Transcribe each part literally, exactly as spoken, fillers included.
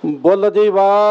ਬੁੱਲ ਜੀ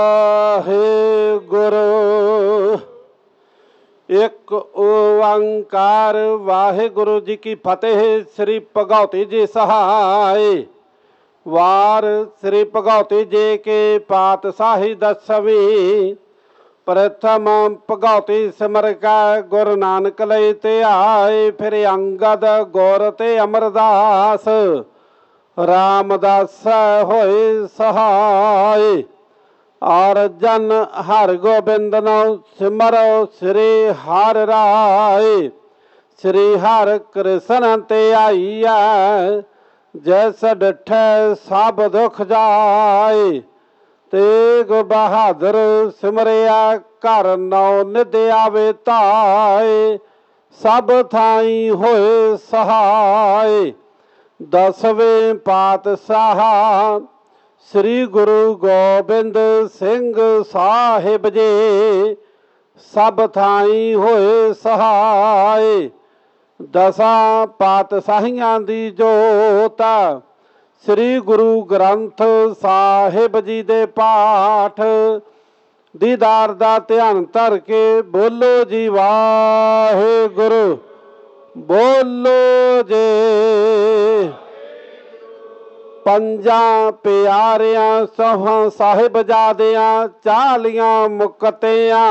ਵਾਹਿਗੁਰੂ। ਇੱਕ ਓੰਕਾਰ ਵਾਹਿਗੁਰੂ ਜੀ ਕੀ ਫਤਿਹ। ਸ੍ਰੀ ਭਗਉਤੀ ਜੀ ਸਹਾਇ। ਵਾਰ ਸ੍ਰੀ ਭਗਉਤੀ ਜੀ ਕੇ ਪਾਤਸ਼ਾਹੀ ਦਸਵੀਂ। ਪ੍ਰਥਮ ਭਗਉਤੀ ਸਿਮਰ ਕੈ ਗੁਰੂ ਨਾਨਕ ਲਈ ਧਿਆਏ। ਫਿਰ ਅੰਗਦ ਗੁਰ ਤੇ ਅਮਰਦਾਸ ਰਾਮਦਾਸ ਹੋਏ ਸਹਾਇ। ਔਰ ਜਨ ਹਰ ਗੋਬਿੰਦ ਨਉ ਸਿਮਰੋ ਸ੍ਰੀ ਹਰਿ ਰਾਏ। ਸ੍ਰੀ ਹਰਿ ਕ੍ਰਿਸ਼ਨ ਤੇ ਆਈਐ ਜੈਸ ਡਿਠੈ ਸਭ ਦੁਖ ਜਾਏ। ਤੇਗ ਬਹਾਦਰ ਸਿਮਰਿਆ ਘਰ ਨੌ ਨਿਧ ਆਵੇ ਧਾਏ। ਸਭ ਥਾਈ ਹੋਏ ਸਹਾਏ। ਦਸਵੇਂ ਪਾਤਸ਼ਾਹ ਸ੍ਰੀ ਗੁਰੂ ਗੋਬਿੰਦ ਸਿੰਘ ਸਾਹਿਬ ਜੀ ਸਭ ਥਾਈ ਹੋਏ ਸਹਾਏ। ਦਸਾਂ ਪਾਤਸ਼ਾਹੀਆਂ ਦੀ ਜੋਤ ਸ੍ਰੀ ਗੁਰੂ ਗ੍ਰੰਥ ਸਾਹਿਬ ਜੀ ਦੇ ਪਾਠ ਦੀਦਾਰ ਦਾ ਧਿਆਨ ਧਰ ਕੇ ਬੋਲੋ ਜੀ ਵਾਹਿਗੁਰੂ। ਬੋਲੋ ਜੇ ਪੰਜਾਂ ਪਿਆਰਿਆਂ ਸੋਹਾਂ ਸਾਹਿਬਜ਼ਾਦਿਆਂ ਚਾਲੀਆਂ ਮੁਕਤਿਆਂ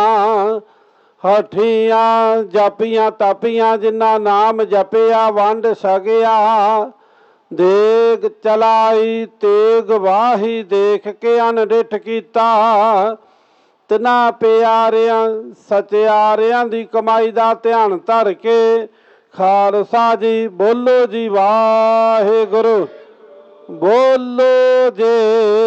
ਹਠੀਆਂ ਜਪੀਆਂ ਤਪੀਆਂ ਜਿਨ੍ਹਾਂ ਨਾਮ ਜਪਿਆ ਵੰਡ ਸਕਿਆ। ਦੇਗ ਚਲਾਈ ਤੇਗ ਵਾਹੀ ਦੇਖ ਕੇ ਅਨਡਿਠ ਕੀਤਾ। ਤਿਨਾਂ ਪਿਆਰਿਆਂ ਸਚਿਆਰਿਆਂ ਦੀ ਕਮਾਈ ਦਾ ਧਿਆਨ ਧਰ ਕੇ ਖਾਲਸਾ ਜੀ ਬੋਲੋ ਜੀ ਵਾਹਿਗੁਰੂ। ਬੋਲੋ ਜੇ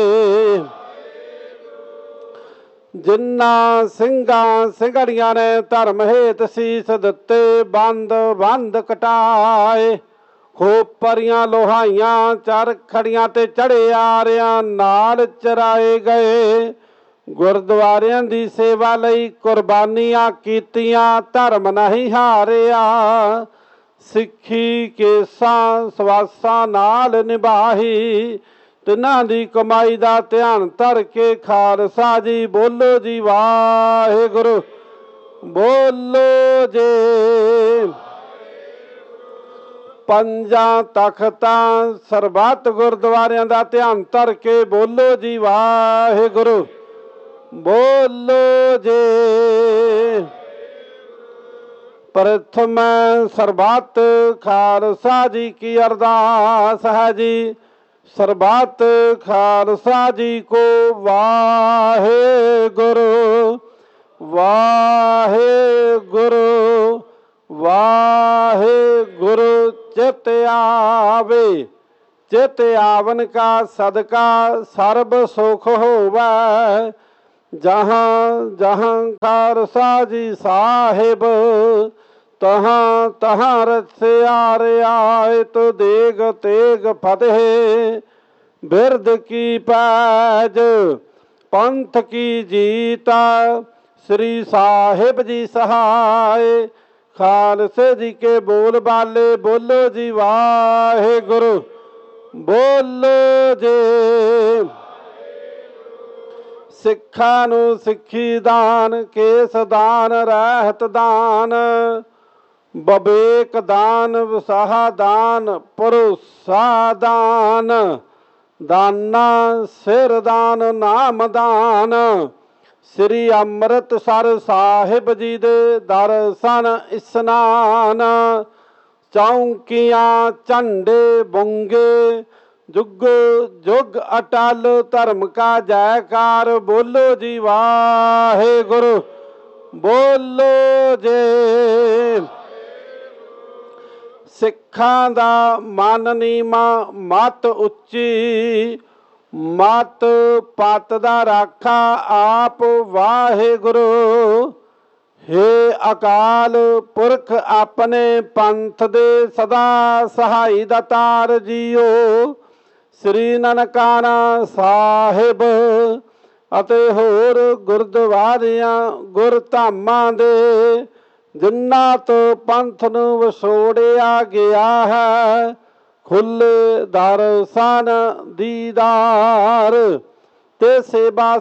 ਜਿਨ੍ਹਾਂ ਸਿੰਘਾਂ ਸਿੰਘੜੀਆਂ ਨੇ ਧਰਮ ਹੇਤ ਸੀਸ ਦਿੱਤੇ ਬੰਦ ਬੰਦ ਕਟਾਏ। ਖੋਪਰੀਆਂ ਲੋਹਾਈਆਂ ਚਰਖੜੀਆਂ ਤੇ ਚੜੇ ਆਰਿਆਂ ਨਾਲ ਚਰਾਏ ਗਏ। ਗੁਰਦੁਆਰਿਆਂ ਦੀ ਸੇਵਾ ਲਈ ਕੁਰਬਾਨੀਆਂ ਕੀਤੀਆਂ ਧਰਮ ਨਹੀਂ ਹਾਰਿਆ। ਸਿੱਖੀ ਕੇਸਾਂ ਸਵਾਸਾਂ ਨਾਲ ਨਿਭਾਈ। ਤਿਨਾਂ ਦੀ ਕਮਾਈ ਦਾ ਧਿਆਨ ਧਰ ਕੇ ਖਾਲਸਾ ਜੀ ਬੋਲੋ ਜੀ ਵਾਹਿਗੁਰੂ। ਬੋਲੋ ਜੇ ਪੰਜਾਂ ਤਖਤਾਂ ਸਰਬੱਤ ਗੁਰਦੁਆਰਿਆਂ ਦਾ ਧਿਆਨ ਧਰ ਕੇ ਬੋਲੋ ਜੀ ਵਾਹਿਗੁਰੂ। ਬੋਲੋ ਜੇ ਪ੍ਰਥਮ ਸਰਬੱਤ ਖਾਲਸਾ ਜੀ ਕੀ ਅਰਦਾਸ ਹੈ ਜੀ। ਸਰਬੱਤ ਖਾਲਸਾ ਜੀ ਕੋ ਵਾਹਿਗੁਰੂ ਵਾਹਿਗੁਰੂ ਵਾਹਿਗੁਰੂ। ਚਿਤ ਆਵੇ ਚਿਤ ਆਵਨ ਕਾ ਸਦਕਾ ਸਰਬ ਸੁਖ ਹੋਵੈ। ਜਹਾਂ ਜਹਾਂ ਖਾਲਸਾ ਜੀ ਸਾਹਿਬ ਤਹਾਂ ਤਹਾਂ ਰਸਿਆ ਰਿਆਇਤ ਦੇਗ ਤੇਗ ਫਤਿਹ। ਬਿਰਦ ਕੀ ਪੈਜ ਪੰਥ ਕੀ ਜੀਤਾ ਸ੍ਰੀ ਸਾਹਿਬ ਜੀ ਸਹਾਇ। ਖਾਲਸੇ ਜੀ ਕੇ ਬੋਲ ਬਾਲੇ ਬੋਲੋ ਜੀ ਵਾਹਿਗੁਰੂ। ਬੋਲੋ ਜੇ ਸਿੱਖਾਂ ਨੂੰ ਸਿੱਖੀ ਦਾਨ ਕੇਸ ਦਾਨ ਰਹਿਤ ਦਾਨ ਬਵੇਕ ਦਾਨ ਵਿਸਾਹਾ ਦਾਨ ਭਰੋਸਾ ਦਾਨ ਦਾਨਾ ਸਿਰ ਦਾਨ ਨਾਮ ਦਾਨ। ਸ੍ਰੀ ਅੰਮ੍ਰਿਤਸਰ ਸਾਹਿਬ ਜੀ ਦੇ ਦਰਸ਼ਨ ਇਸ਼ਨਾਨ। ਚੌਂਕੀਆਂ ਝੰਡੇ ਬੁੰਗੇ ਜੁਗ ਜੁਗ ਅਟਲ ਧਰਮ ਕਾ ਜੈਕਾਰ ਬੋਲੋ ਜੀ ਵਾਹਿਗੁਰੂ। ਬੋਲੋ ਜੇ ਸਿੱਖਾਂ ਦਾ ਮਨ ਨੀਵਾਂ ਮਤ ਉੱਚੀ ਮਤ ਪਤ ਦਾ ਰਾਖਾ ਆਪ ਵਾਹਿਗੁਰੂ। ਹੇ ਅਕਾਲ ਪੁਰਖ ਆਪਣੇ ਪੰਥ ਦੇ ਸਦਾ ਸਹਾਈ ਦਾਤਾਰ ਜੀਓ। ਸ੍ਰੀ ਨਨਕਾਣਾ ਸਾਹਿਬ ਅਤੇ ਹੋਰ ਗੁਰਦੁਆਰਿਆਂ ਗੁਰਧਾਮਾਂ ਦੇ ਜਿਨ੍ਹਾਂ ਤੋਂ ਪੰਥ ਨੂੰ ਵਿਛੋੜਿਆ ਗਿਆ ਹੈ ਖੁੱਲ੍ਹੇ ਦਰਸ਼ਨ ਦੀਦਾਰ ਤੇ ਸੇਵਾ